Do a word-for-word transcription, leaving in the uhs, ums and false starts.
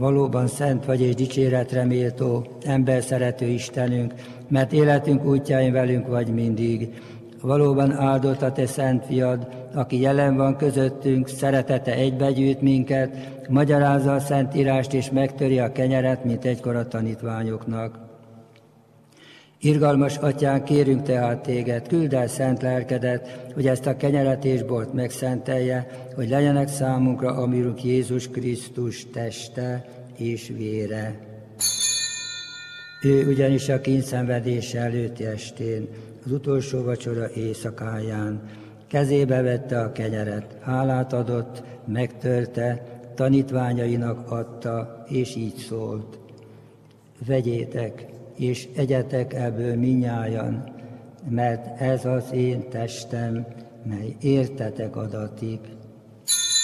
valóban szent vagy és dicséretre méltó, ember szerető Istenünk, mert életünk útjáin velünk vagy mindig. Valóban áldott a te szent fiad, aki jelen van közöttünk, szeretete egybegyűjt minket, magyarázza a Szentírást és megtöri a kenyeret, mint egykor a tanítványoknak. Irgalmas atyánk, kérünk tehát téged, küldd el szent lelkedet, hogy ezt a kenyeret és bort megszentelje, hogy legyenek számunkra a mi Urunk Jézus Krisztus teste és vére. Ő ugyanis a kíndszenvedése előtti estén, az utolsó vacsora éjszakáján kezébe vette a kenyeret, hálát adott, megtörte, tanítványainak adta, és így szólt: vegyétek, és egyetek ebből minnyájan, mert ez az én testem, mely értetek adatik.